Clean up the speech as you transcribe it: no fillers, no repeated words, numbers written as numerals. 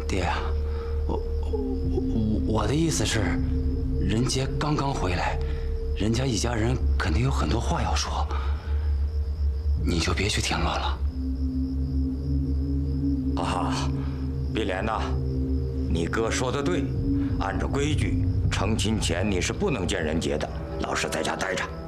爹啊，我的意思是，任杰刚刚回来，人家一家人肯定有很多话要说，你就别去添乱了。 啊，碧莲呐，你哥说的对，按照规矩，成亲前你是不能见任杰的，老实在家待着。